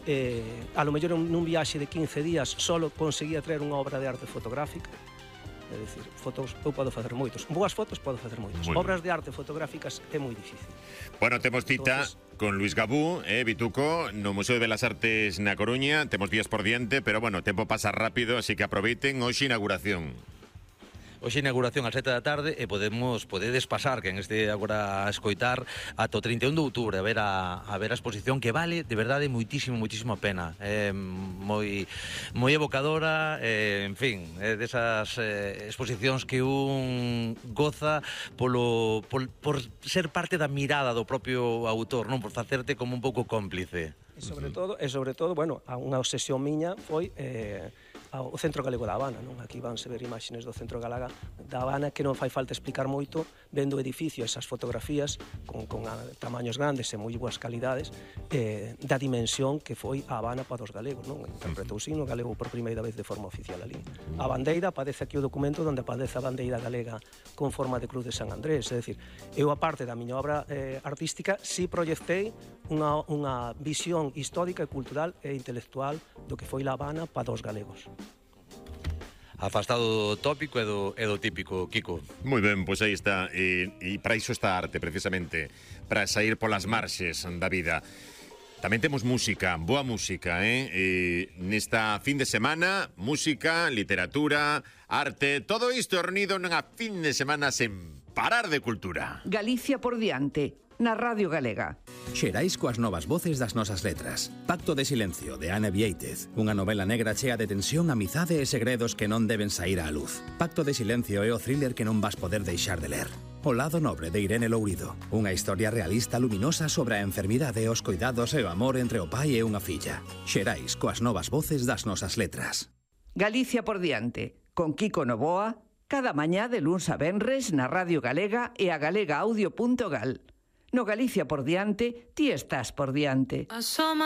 a lo mellor nun viaxe de 15 días solo conseguía traer unha obra de arte fotográfica. É dicir, fotos eu podo facer moitos. Boas fotos podo facer moitos. Obras de arte fotográficas é moi difícil. Bueno, temos cita con Luis Gabú, Bituco, no Museo de Belas Artes na Coruña. Temos días por diante, pero bueno, o tempo pasa rápido, así que aproveiten hoxe inauguración. Hoxe inauguración ás 7 da tarde e podedes pasar, que en este agora a escoitar, ata o 31 de outubro a ver a exposición, que vale de verdade moitísimo a pena. É moi evocadora, en fin, é desas exposicións que un goza por ser parte da mirada do propio autor, non, por facerte como un pouco cómplice. E sobre todo, bueno, unha obsesión miña foi o Centro Galego da Habana, non? Aquí vanse ver imaxes do Centro Galego da Habana que non fai falta explicar moito, vendo o edificio, esas fotografías con tamaños grandes e moi boas calidades, da dimensión que foi a Habana para os galegos, non? Interpretouse no galego por primeira vez de forma oficial ali. A bandeira, aparece aquí o documento onde aparece a bandeira galega con forma de cruz de San Andrés, é dicir, eu a parte da miña obra artística si proyectei unha visión histórica e cultural e intelectual do que foi La Habana para os galegos. Afastado do tópico e do típico, Kiko. Moi ben, pois aí está. E para iso está a arte, precisamente, para sair polas marxes da vida. Tamén temos música, boa música, nesta fin de semana, música, literatura, arte, todo isto reunido nunha fin de semana sen parar de cultura. Galicia por diante, na Radio Galega. Xerais coas novas voces das nosas letras. Pacto de silencio, de Ana Viéitez. Unha novela negra chea de tensión, amizade e segredos que non deben sair á luz. Pacto de silencio é o thriller que non vas poder deixar de ler. O lado nobre de Irene Lourido. Unha historia realista luminosa sobre a enfermidade, os cuidados e o amor entre o pai e unha filla. Xerais coas novas voces das nosas letras. Galicia por diante, con Kiko Novoa, cada mañá de luns a venres na Radio Galega e a galegaaudio.gal. No Galicia por diante, ti estás por diante.